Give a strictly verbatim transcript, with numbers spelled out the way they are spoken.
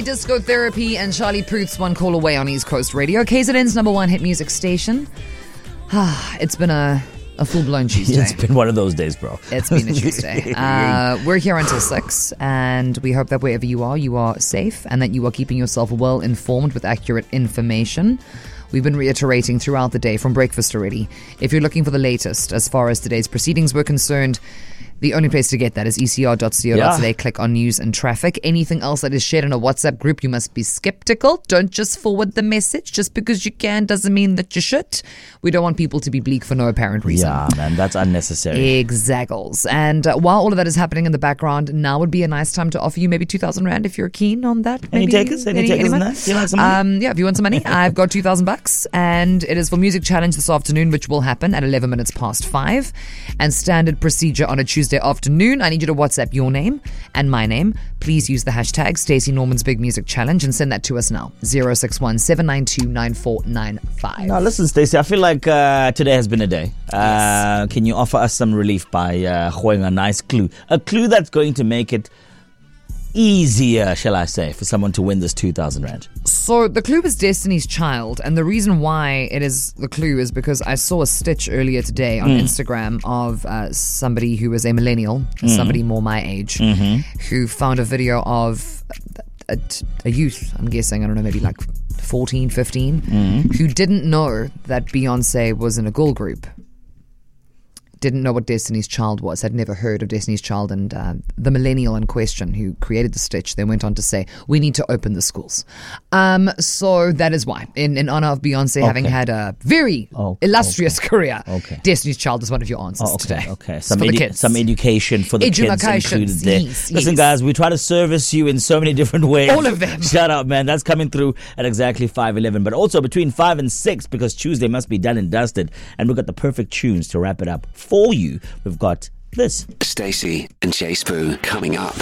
Disco Therapy and Charlie Puth's One Call Away on East Coast Radio, K Z N's number one hit music station. Ah, it's been a, a full-blown Tuesday. It's been one of those days, bro. It's been a Tuesday. Uh, we're here until six, and we hope that wherever you are, you are safe and that you are keeping yourself well informed with accurate information. We've been reiterating throughout the day from breakfast already. If you're looking for the latest as far as today's proceedings were concerned, the only place to get that is e c r dot co dot za. Yeah. Click on news and traffic. Anything else that is shared in a WhatsApp group, you must be skeptical. Don't just forward the message. Just because you can doesn't mean that you should. We don't want people to be bleak for no apparent reason. Yeah, man, that's unnecessary. Exactles. And uh, while all of that is happening in the background, now would be a nice time to offer you maybe two thousand rand if you're keen on that. Any maybe, takers? Any, any takers on that? Do you like some money? Um, yeah, if you want some money, I've got two thousand bucks, and it is for Music Challenge this afternoon, which will happen at eleven minutes past five. And standard procedure on a Tuesday afternoon, I need you to WhatsApp your name and my name. Please use the hashtag Stacey Norman's Big Music Challenge and send that to us now. zero six one seven nine two nine four nine five. Now listen, Stacey, I feel like uh, today has been a day. Uh, yes. Can you offer us some relief by uh, showing a nice clue? A clue that's going to make it easier, shall I say, for someone to win this two thousand rand. So the clue is Destiny's Child, and the reason why it is the clue is because I saw a stitch earlier today on mm. Instagram of uh, somebody who is a millennial, mm. somebody more my age, mm-hmm. who found a video of a, a youth, I'm guessing, I don't know, maybe like fourteen, fifteen, mm. who didn't know that Beyonce was in a girl group. Didn't know what Destiny's Child was, had never heard of Destiny's Child, and uh, the millennial in question who created the stitch then went on to say, we need to open the schools. Um, so that is why, in, in honor of Beyonce okay. having had a very oh, illustrious okay. career, okay. Destiny's Child is one of your answers oh, okay, today. Okay, some, edu- some education for the Education. kids included there. Yes, Listen, yes. guys, we try to service you in so many different ways. All of them. Shut up, man. That's coming through at exactly five eleven, but also between five and six, because Tuesday must be done and dusted, and we've got the perfect tunes to wrap it up for you. We've got this. Stacey and Jay Spoo coming up.